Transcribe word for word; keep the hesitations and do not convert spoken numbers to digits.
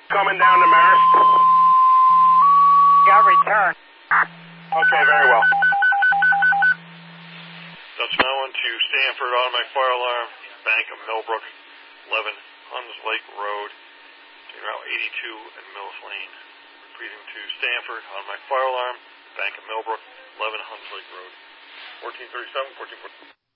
Coming down to Marist. Got return. Okay, very well. Dutch nine one two, Stanford, automatic fire alarm, Bank of Millbrook, eleven Huns Lake Road, between Route eighty-two and Mills Lane. Repeating to Stanford, automatic fire alarm, Bank of Millbrook, eleven Huns Lake Road. fourteen thirty-seven, fourteen forty.